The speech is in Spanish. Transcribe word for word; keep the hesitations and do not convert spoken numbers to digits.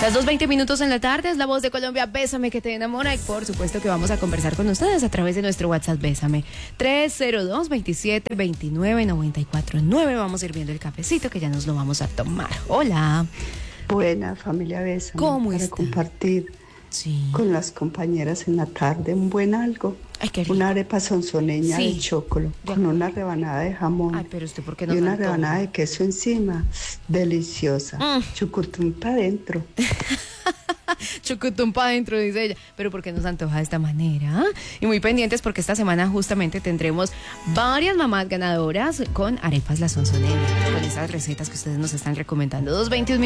Las dos veinte minutos en la tarde, es La Voz de Colombia, Bésame que te enamora, y por supuesto que vamos a conversar con ustedes a través de nuestro WhatsApp Bésame tres cero dos, veintisiete veintinueve, noventa y cuatro nueve. Vamos a ir viendo el cafecito que ya nos lo vamos a tomar. Hola. Buena familia Bésame. ¿Cómo para está? compartir Sí. con las compañeras en la tarde un buen algo. Ay, qué rico. Una arepa sonzoneña Sí. de chocolo Ya. con una rebanada de jamón. Ay, pero usted, ¿por qué no y una cantó? rebanada de queso encima. Deliciosa. Mm. Chucutum para adentro. Chucutum pa' adentro, dice ella. Pero ¿por qué nos antoja de esta manera? Y muy pendientes porque esta semana justamente tendremos varias mamás ganadoras con arepas la sonsonera, con esas recetas que ustedes nos están recomendando. dos veinte